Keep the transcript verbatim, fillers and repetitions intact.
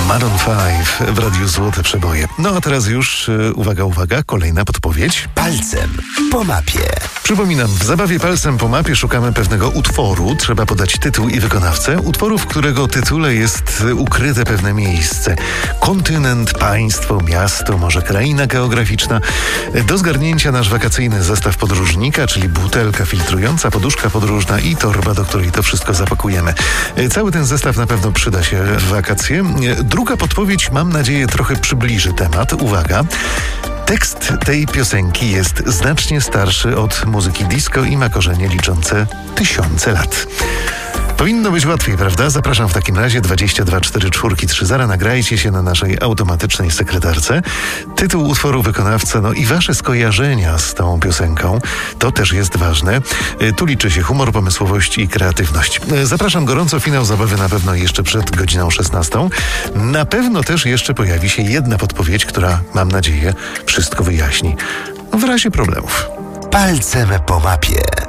Maroon pięć w Radiu Złote Przeboje. No a teraz już, uwaga, uwaga, kolejna podpowiedź. Palcem po mapie. Przypominam, w zabawie Palcem po mapie szukamy pewnego utworu. Trzeba podać tytuł i wykonawcę. Utworu, w którego tytule jest ukryte pewne miejsce. Kontynent, państwo, miasto, może kraina geograficzna. Do zgarnięcia nasz wakacyjny zestaw podróżnika, czyli butelka filtrująca, poduszka podróżna i torba, do której to wszystko zapakujemy. Cały ten zestaw na pewno przyda się w wakacje. Druga podpowiedź, mam nadzieję, trochę przybliży temat. Uwaga! Tekst tej piosenki jest znacznie starszy od muzyki disco i ma korzenie liczące tysiące lat. Powinno być łatwiej, prawda? Zapraszam w takim razie dwadzieścia dwa cztery cztery trzy zero. Nagrajcie się na naszej automatycznej sekretarce. Tytuł utworu, wykonawca, no i wasze skojarzenia z tą piosenką. To też jest ważne. Tu liczy się humor, pomysłowość i kreatywność. Zapraszam gorąco. Finał zabawy na pewno jeszcze przed godziną szesnastą. Na pewno też jeszcze pojawi się jedna podpowiedź, która, mam nadzieję, wszystko wyjaśni. W razie problemów. Palcem po mapie.